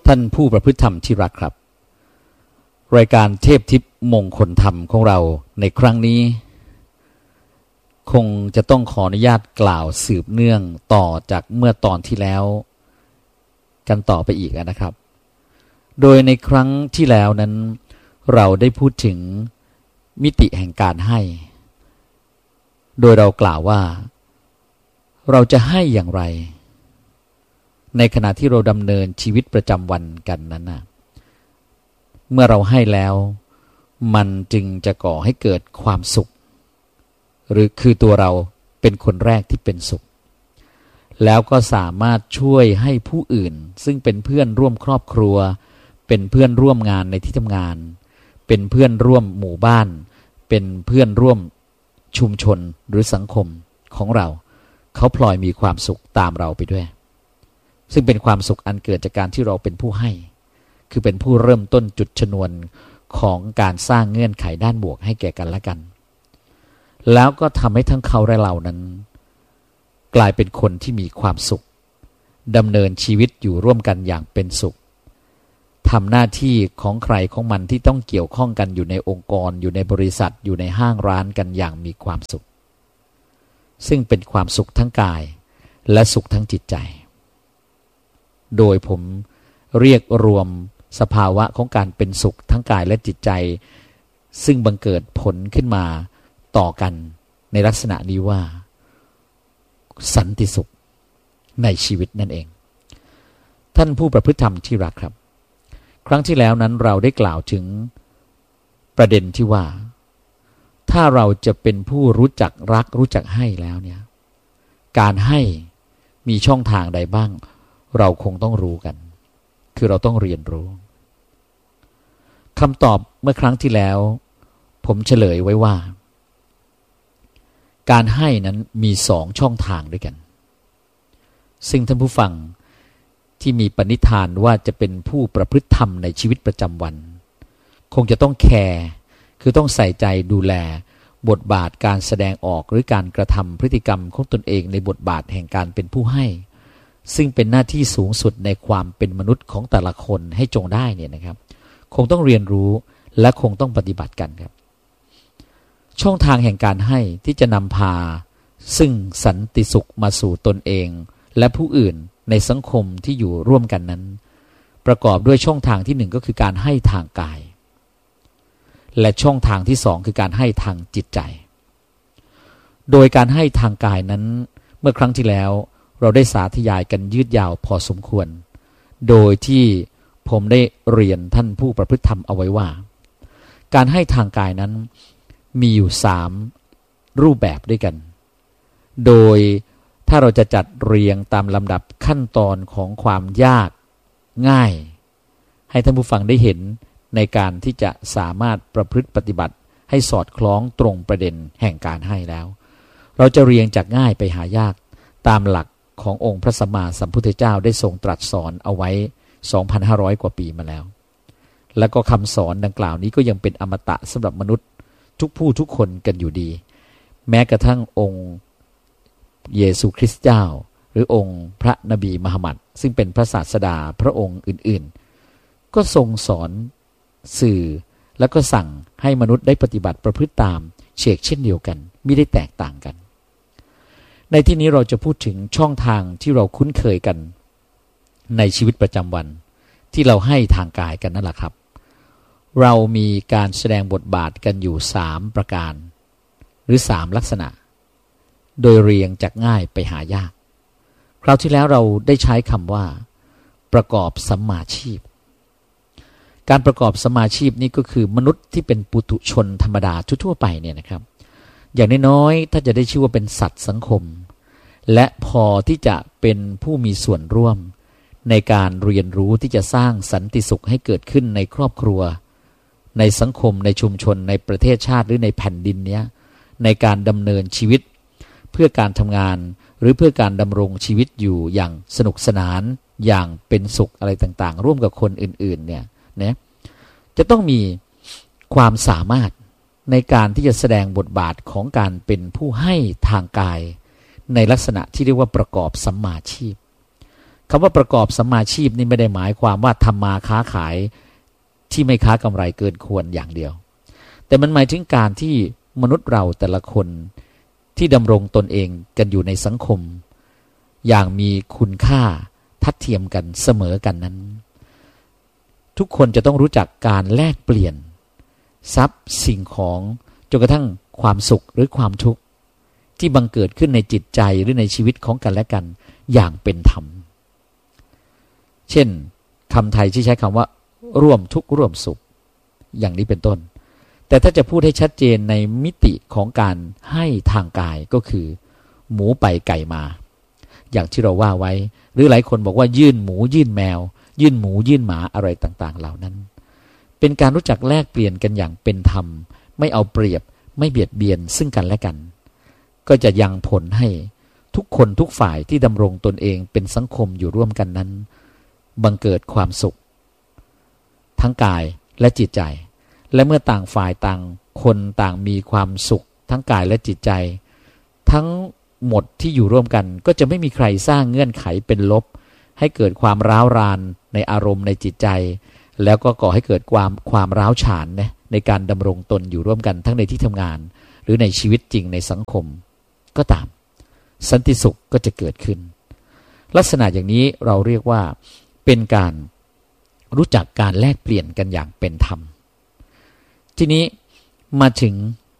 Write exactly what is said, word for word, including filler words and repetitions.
ท่านผู้ประพฤติธรรมที่รักครับรายการเทพทิพย์มงคลธรรมของเราในครั้งนี้คงจะต้องขออนุญาตกล่าวสืบเนื่องต่อจากเมื่อตอนที่แล้วกันต่อไปอีกนะครับโดยในครั้งที่แล้วนั้นเราได้พูดถึงมิติแห่งการให้โดยเรากล่าวว่าเราจะให้อย่างไรในขณะที่เราดำเนินชีวิตประจำวันกันนั้นนะเมื่อเราให้แล้วมันจึงจะก่อให้เกิดความสุขหรือคือตัวเราเป็นคนแรกที่เป็นสุขแล้วก็สามารถช่วยให้ผู้อื่นซึ่งเป็นเพื่อนร่วมครอบครัวเป็นเพื่อนร่วมงานในที่ทำงานเป็นเพื่อนร่วมหมู่บ้านเป็นเพื่อนร่วมชุมชนหรือสังคมของเราเขาพลอยมีความสุขตามเราไปด้วยซึ่งเป็นความสุขอันเกิดจากการที่เราเป็นผู้ให้คือเป็นผู้เริ่มต้นจุดชนวนของการสร้างเงื่อนไขด้านบวกให้แก่กันและกันแล้วก็ทำให้ทั้งเขาและเรานั้นกลายเป็นคนที่มีความสุขดำเนินชีวิตอยู่ร่วมกันอย่างเป็นสุขทำหน้าที่ของใครของมันที่ต้องเกี่ยวข้องกันอยู่ในองค์กรอยู่ในบริษัทอยู่ในห้างร้านกันอย่างมีความสุขซึ่งเป็นความสุขทั้งกายและสุขทั้งจิตใจโดยผมเรียกรวมสภาวะของการเป็นสุขทั้งกายและจิตใจซึ่งบังเกิดผลขึ้นมาต่อกันในลักษณะนี้ว่าสันติสุขในชีวิตนั่นเองท่านผู้ประพฤติธรรมที่รักครับครั้งที่แล้วนั้นเราได้กล่าวถึงประเด็นที่ว่าถ้าเราจะเป็นผู้รู้จักรักรู้จักให้แล้วเนี่ยการให้มีช่องทางใดบ้างเราคงต้องรู้กันคือเราต้องเรียนรู้คำตอบเมื่อครั้งที่แล้วผมเฉลยไว้ว่าการให้นั้นมีสองช่องทางด้วยกันซึ่งท่านผู้ฟังที่มีปณิธานว่าจะเป็นผู้ประพฤติธรรมในชีวิตประจำวันคงจะต้องแคร์คือต้องใส่ใจดูแลบทบาทการแสดงออกหรือการกระทำพฤติกรรมของตนเองในบทบาทแห่งการเป็นผู้ให้ซึ่งเป็นหน้าที่สูงสุดในความเป็นมนุษย์ของแต่ละคนให้จงได้เนี่ยนะครับคงต้องเรียนรู้และคงต้องปฏิบัติกันครับช่องทางแห่งการให้ที่จะนำพาซึ่งสันติสุขมาสู่ตนเองและผู้อื่นในสังคมที่อยู่ร่วมกันนั้นประกอบด้วยช่องทางที่หนึ่งก็คือการให้ทางกายและช่องทางที่สองคือการให้ทางจิตใจโดยการให้ทางกายนั้นเมื่อครั้งที่แล้วเราได้สาธยายกันยืดยาวพอสมควรโดยที่ผมได้เรียนท่านผู้ประพฤติธรรมเอาไว้ว่าการให้ทางกายนั้นมีอยู่สามรูปแบบด้วยกันโดยถ้าเราจะจัดเรียงตามลำดับขั้นตอนของความยากง่ายให้ท่านผู้ฟังได้เห็นในการที่จะสามารถประพฤติปฏิบัติให้สอดคล้องตรงประเด็นแห่งการให้แล้วเราจะเรียงจากง่ายไปหายากตามหลักขององค์พระสัมมาสัมพุทธเจ้าได้ทรงตรัสสอนเอาไว้ สองพันห้าร้อย กว่าปีมาแล้วแล้วก็คำสอนดังกล่าวนี้ก็ยังเป็นอมตะสำหรับมนุษย์ทุกผู้ทุกคนกันอยู่ดีแม้กระทั่งองค์เยซูคริสต์เจ้าหรือองค์พระนบีมุฮัมมัดซึ่งเป็นพระศาสดาพระองค์อื่นๆก็ทรงสอนสื่อแล้วก็สั่งให้มนุษย์ได้ปฏิบัติประพฤติตามเช่นเช่นเดียวกันไม่ได้แตกต่างกันในที่นี้เราจะพูดถึงช่องทางที่เราคุ้นเคยกันในชีวิตประจำวันที่เราให้ทางกายกันนั่นแหละครับเรามีการแสดงบทบาทกันอยู่สามประการหรือสามลักษณะโดยเรียงจากง่ายไปหายากคราวที่แล้วเราได้ใช้คำว่าประกอบสัมมาชีพการประกอบสัมมาชีพนี่ก็คือมนุษย์ที่เป็นปุถุชนธรรมดาทั่วๆไปเนี่ยนะครับอย่างน้อยๆถ้าจะได้ชื่อว่าเป็นสัตว์สังคมและพอที่จะเป็นผู้มีส่วนร่วมในการเรียนรู้ที่จะสร้างสันติสุขให้เกิดขึ้นในครอบครัวในสังคมในชุมชนในประเทศชาติหรือในแผ่นดินเนี้ยในการดำเนินชีวิตเพื่อการทำงานหรือเพื่อการดำรงชีวิตอยู่อย่างสนุกสนานอย่างเป็นสุขอะไรต่างๆร่วมกับคนอื่นๆเนี่ยนะจะต้องมีความสามารถในการที่จะแสดงบทบาทของการเป็นผู้ให้ทางกายในลักษณะที่เรียกว่าประกอบสัมมาชีพคำว่าประกอบสัมมาชีพนี่ไม่ได้หมายความว่าทำมาค้าขายที่ไม่ค้ากำไรเกินควรอย่างเดียวแต่มันหมายถึงการที่มนุษย์เราแต่ละคนที่ดำรงตนเองกันอยู่ในสังคมอย่างมีคุณค่าทัดเทียมกันเสมอกันนั้นทุกคนจะต้องรู้จักการแลกเปลี่ยนทรัพย์สิ่งของจนกระทั่งความสุขหรือความทุกข์ที่บังเกิดขึ้นในจิตใจหรือในชีวิตของกันและกันอย่างเป็นธรรมเช่นคำไทยที่ใช้คำว่าร่วมทุกข์ร่วมสุขอย่างนี้เป็นต้นแต่ถ้าจะพูดให้ชัดเจนในมิติของการให้ทางกายก็คือหมูไปไก่มาอย่างที่เราว่าไว้หรือหลายคนบอกว่ายื่นหมูยื่นแมวยื่นหมูยื่นหมาอะไรต่างๆเหล่านั้นเป็นการรู้จักแลกเปลี่ยนกันอย่างเป็นธรรมไม่เอาเปรียบไม่เบียดเบียนซึ่งกันและกันก็จะยังผลให้ทุกคนทุกฝ่ายที่ดำรงตนเองเป็นสังคมอยู่ร่วมกันนั้นบังเกิดความสุขทั้งกายและจิตใจและเมื่อต่างฝ่ายต่างคนต่างมีความสุขทั้งกายและจิตใจทั้งหมดที่อยู่ร่วมกันก็จะไม่มีใครสร้างเงื่อนไขเป็นลบให้เกิดความร้าวรานในอารมณ์ในจิตใจแล้วก็ก่อให้เกิดความความร้าวฉานนะในการดำรงตนอยู่ร่วมกันทั้งในที่ทำงานหรือในชีวิตจริงในสังคมก็ตามสันติสุขก็จะเกิดขึ้นลักษณะอย่างนี้เราเรียกว่าเป็นการรู้จักการแลกเปลี่ยนกันอย่างเป็นธรรมทีนี้มาถึง